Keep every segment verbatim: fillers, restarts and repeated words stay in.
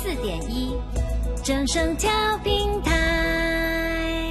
四点一，正声调频台。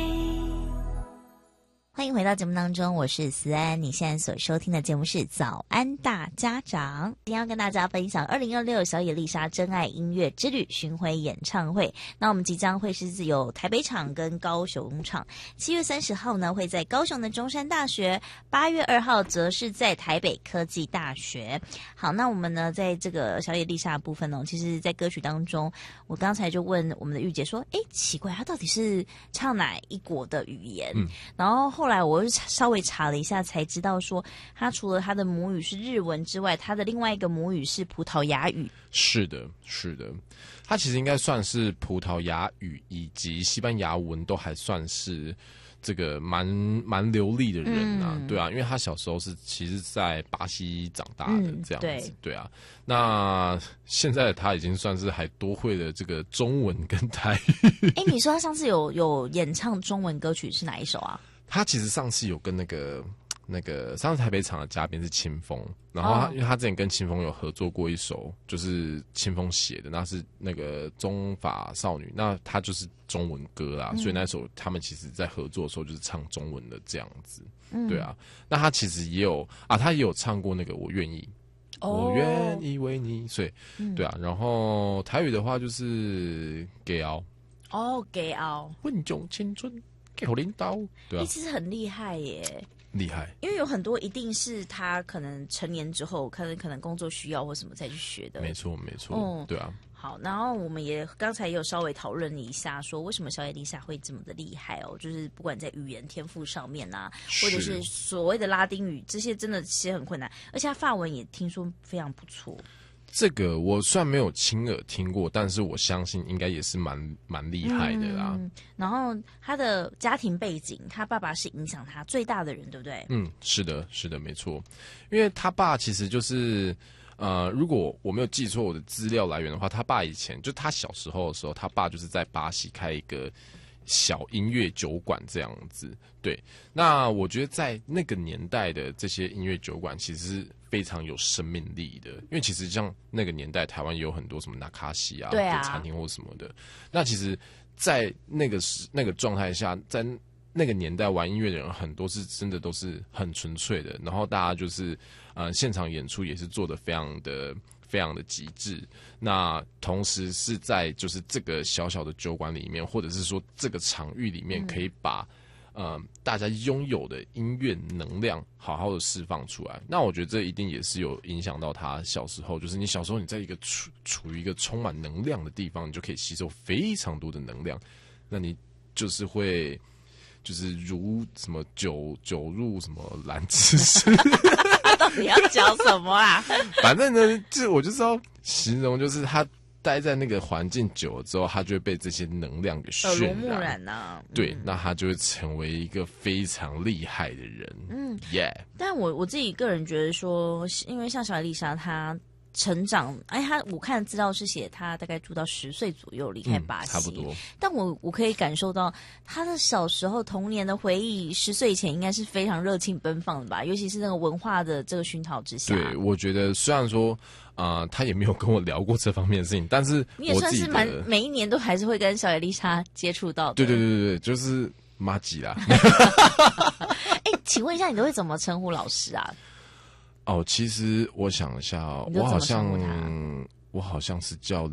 欢迎回到节目当中，我是思安。你现在所收听的节目是早安大家长，今天要跟大家分享二零二六小野丽莎真爱音乐之旅巡回演唱会。那我们即将会是有台北场跟高雄场，七月三十号呢会在高雄的中山大学，八月二号则是在台北科技大学。好，那我们呢在这个小野丽莎的部分呢，其实在歌曲当中，我刚才就问我们的玉姐说，诶，奇怪，她到底是唱哪一国的语言？嗯，然后后来我稍微查了一下，才知道说，他除了他的母语是日文之外，他的另外一个母语是葡萄牙语。 是的，是的，他其实应该算是葡萄牙语以及西班牙文都还算是这个蛮蛮流利的人啊，嗯、对啊，因为他小时候是其实在巴西长大的这样子，嗯、对, 对啊。那现在他已经算是还多会了这个中文跟台语。 哎，你说他上次有有演唱中文歌曲是哪一首啊？ 他其实上次有跟那个那个上次台北场的嘉宾是清风，然后他、哦、因为他之前跟清风有合作过一首，就是清风写的，那是那个中法少女，那他就是中文歌啦，嗯、所以那首他们其实在合作的时候就是唱中文的这样子，嗯、对啊。那他其实也有啊，他也有唱过那个我愿意。哦、我愿意为你，所以、嗯、对啊。然后台语的话就是给熬哦，给熬温种青春。给我领导，对啊， 其实很厉害耶， 厉害， 因为有很多一定是他可能成年之后，可能可能工作需要或什么才去学的， 没错没错，嗯，对啊。 好，然后我们也刚才也有稍微讨论一下，说为什么小野丽莎会这么的厉害哦，就是不管在语言天赋上面啊，或者是所谓的拉丁语，这些真的写很困难，而且他法文也听说非常不错。 这个我虽然没有亲耳听过，但是我相信应该也是蛮蛮厉害的啦、嗯。 然后他的家庭背景，他爸爸是影响他最大的人，对不对？ 嗯，是的，是的，没错。因为他爸其实就是呃，如果我没有记错我的资料来源的话，他爸以前就他小时候的时候，他爸就是在巴西开一个小音乐酒馆这样子。对，那我觉得在那个年代的这些音乐酒馆，其实是非常有生命力的，因为其实像那个年代，台湾也有很多什么纳卡西啊的餐厅或什么的。那其实，在那个时那个状态下，在那个年代玩音乐的人很多是真的都是很纯粹的，然后大家就是呃现场演出也是做得非常的非常的极致。那同时是在就是这个小小的酒馆里面，或者是说这个场域里面，可以把、嗯呃，大家拥有的音乐能量好好的释放出来，那我觉得这一定也是有影响到他小时候。就是你小时候你在一个处处于一个充满能量的地方，你就可以吸收非常多的能量，那你就是会就是如什么酒酒入什么兰芝士， 到底要讲什么啊？ 反正呢，就我就是要形容，就是他待在那个环境久了之后，他就会被这些能量给渲染， 耳濡目染啊。 对、嗯，那他就会成为一个非常厉害的人。嗯，耶、yeah 。 但我我自己个人觉得说，因为像小野丽莎她成长，哎，他我看资料是写他大概住到十岁左右离开巴西、嗯， 差不多。 但我我可以感受到他的小时候童年的回忆，十岁以前应该是非常热情奔放的吧，尤其是那个文化的这个熏陶之下。 对，我觉得虽然说。啊、呃，他也没有跟我聊过这方面的事情，但是你也算是蛮每一年都还是会跟小野丽莎接触到的。 对对对对对，就是麻吉啦。 哎、欸，请问一下，你都会怎么称呼老师啊？ 哦，其实我想一下、哦，我好像我好像是叫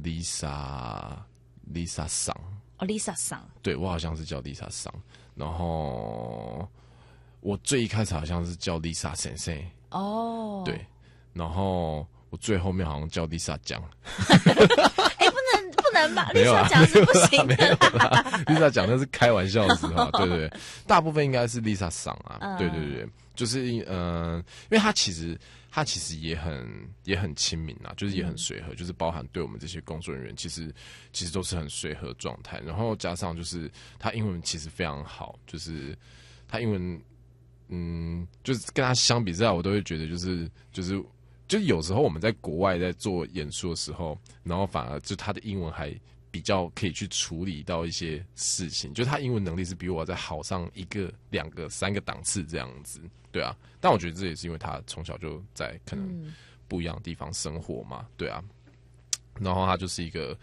Lisa Lisa 桑哦 Lisa 桑， 对我好像是叫 Lisa 桑，然后我最一开始好像是叫 Lisa 先生哦，对。然后我最后面好像叫 Lisa 讲， 哎、欸，不能不能吧？Lisa 讲是不行的啦。 Lisa 讲那是开玩笑的时候，对对对，大部分应该是 Lisa 桑啊，嗯、对对对，就是嗯、呃，因为他其实他其实也很也很亲民啊，就是也很随和，嗯、就是包含对我们这些工作人员，其实其实都是很随和状态。然后加上就是他英文其实非常好，就是他英文嗯，就是跟他相比之下，我都会觉得就是就是。就有时候我们在国外在做演出的时候，然后反而就他的英文还比较可以去处理到一些事情，就他英文能力是比我再好上一个、两个、三个档次这样子，对啊。但我觉得这也是因为他从小就在可能不一样的地方生活嘛，对啊。然后他就是一个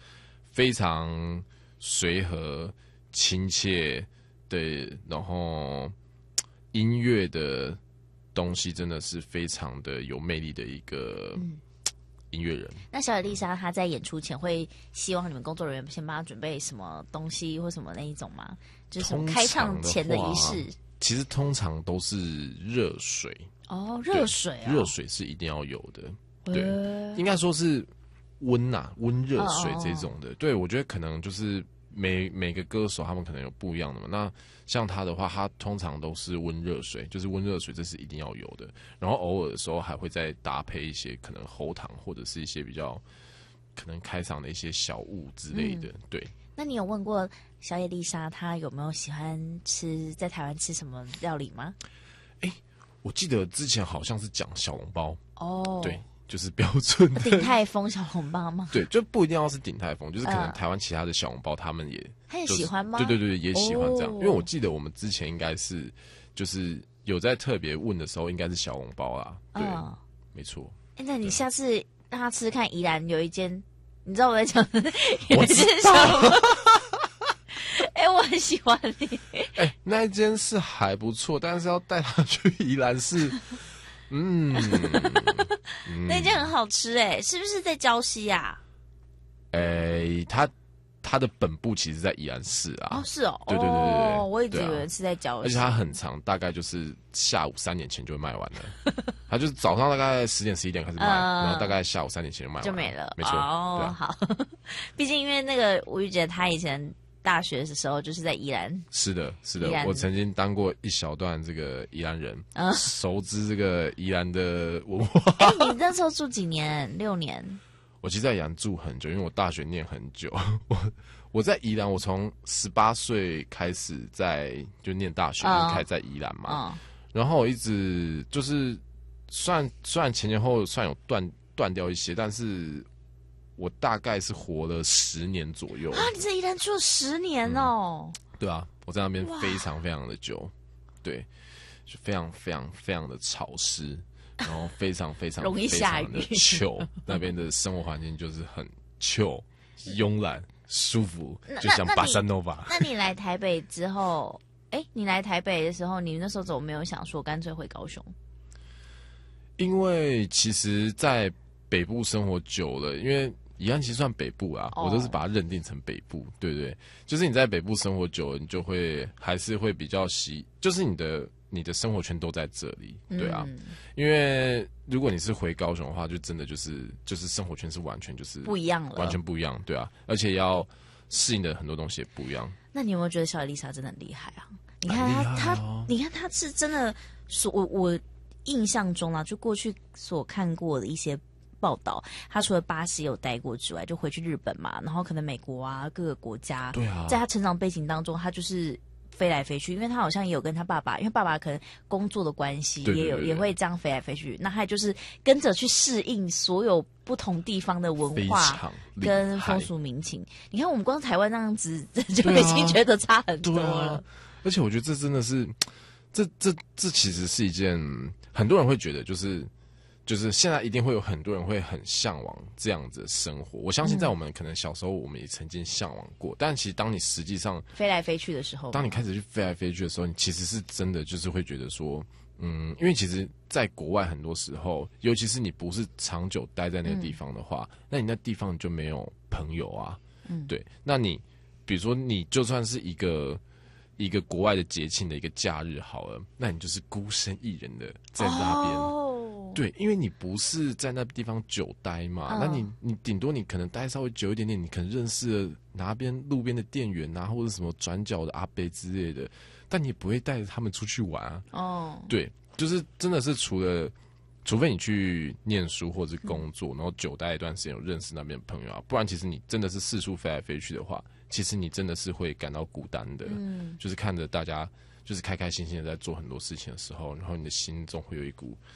非常随和、亲切，对，然后音乐的东西真的是非常的有魅力的一个音乐人。嗯、 那小野丽莎她在演出前会希望你们工作人员先帮她准备什么东西或什么那一种吗？就是什么开唱前的仪式？ 其实通常都是热水哦，热水啊， 热水是一定要有的。对，应该说是温呐、啊，温热水这种的。哦、对，我觉得可能就是每每个歌手他们可能有不一样的嘛。那像他的话，他通常都是温热水，就是温热水，这是一定要有的。然后偶尔的时候还会再搭配一些可能喉糖或者是一些比较可能开场的一些小物之类的。嗯、对。 那你有问过小野丽莎她有没有喜欢吃在台湾吃什么料理吗？ 哎，我记得之前好像是讲小笼包哦， 对。就是标准的鼎泰丰小笼包吗？ 对，就不一定要是鼎泰丰，就是可能台湾其他的小笼包，他们也、就是、 他也喜欢吗？ 对对对，也喜欢这样。哦、因为我记得我们之前应该是就是有在特别问的时候，应该是小笼包啦。对，哦、没错。 哎，那你下次让他吃吃看，宜兰有一间，你知道我在讲的， 我知道。 哎、欸，我很喜欢你。 哎、欸，那一间是还不错，但是要带他去宜兰是。嗯， 那间很好吃哎、欸，是不是在礁溪啊？ 哎、欸，它它的本部其实在宜兰市啊。 哦，是哦， 对对对对对， 哦、我一直以为是在礁溪、啊。 而且它很长，大概就是下午三点前就会卖完了。它就是早上大概十点十一点开始卖，呃、然后大概下午三点前就卖完了， 就没了。 没错， 哦， 对啊、 好。毕竟因为那个吴玉洁她以前。大学的时候就是在宜兰， 是的，是的，我曾经当过一小段这个宜兰人，嗯、熟知这个宜兰的文化。 哎、欸，你那时候住几年？六年。 我其实在宜兰住很久，因为我大学念很久。我我在宜兰，我从十八岁开始在就念大学，嗯、开始在宜兰嘛。嗯、然后我一直就是算虽然前前后后算有断断掉一些，但是。我大概是活了十年左右啊！你在宜兰住了十年哦、 嗯？对啊，我在那边非常非常的久，对，就非常非常非常的潮湿，然后非常非常容易下雨， 非常的 chill， 那边的生活环境就是很 chill、慵懒、舒服，就像巴塞诺瓦。 那你来台北之后，哎，你来台北的时候，你那时候怎么没有想说干脆回高雄？ 因为其实，在北部生活久了，因为。宜兰其实算北部啊， oh. 我都是把它认定成北部，对不对？就是你在北部生活久了，你就会还是会比较习，就是你的你的生活圈都在这里，对啊。嗯、因为如果你是回高雄的话，就真的就是就是生活圈是完全就是不一样了， 完全不一样，对啊。而且要适应的很多东西也不一样。 那你有没有觉得小野丽莎真的很厉害啊？你看她，哦、她，你看她是真的，我我印象中啊，就过去所看过的一些。报道，他除了巴西有待过之外，就回去日本嘛，然后可能美国啊各个国家， 对啊， 在他成长背景当中，他就是飞来飞去，因为他好像也有跟他爸爸，因为爸爸可能工作的关系，也有也会这样飞来飞去，那他就是跟着去适应所有不同地方的文化跟风俗民情。你看我们光台湾那样子就已经觉得差很多了， 啊啊、而且我觉得这真的是，这这这其实是一件很多人会觉得就是。就是现在一定会有很多人会很向往这样子的生活，我相信在我们可能小时候我们也曾经向往过，嗯、但其实当你实际上飞来飞去的时候， 当你开始去飞来飞去的时候，你其实是真的就是会觉得说，嗯，因为其实在国外很多时候，尤其是你不是长久待在那个地方的话，嗯、那你那地方就没有朋友啊，嗯，对，那你比如说你就算是一个一个国外的节庆的一个假日好了，那你就是孤身一人的在那边。哦对，因为你不是在那地方久待嘛， oh. 那你你顶多你可能待稍微久一点点，你可能认识了哪边路边的店员啊，或者什么转角的阿伯之类的，但你也不会带着他们出去玩啊。哦， oh. 对，就是真的是除了，除非你去念书或者工作，嗯、然后久待一段时间有认识那边的朋友啊，不然其实你真的是四处飞来飞去的话，其实你真的是会感到孤单的。嗯，就是看着大家就是开开心心的在做很多事情的时候，然后你的心中会有一股。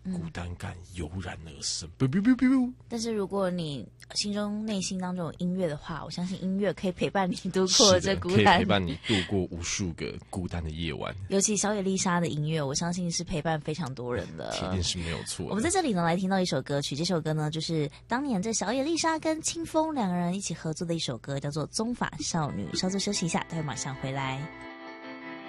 孤单感油然而生。biu biu biu biu。 但是如果你心中内心当中有音乐的话，我相信音乐可以陪伴你度过这孤单， 可以陪伴你度过无数个孤单的夜晚。 尤其小野丽莎的音乐，我相信是陪伴非常多人的， 铁定是没有错的。 我们在这里呢来听到一首歌曲，这首歌呢就是当年这小野丽莎跟清风两个人一起合作的一首歌，叫做《宗法少女》。稍作休息一下，待会马上回来。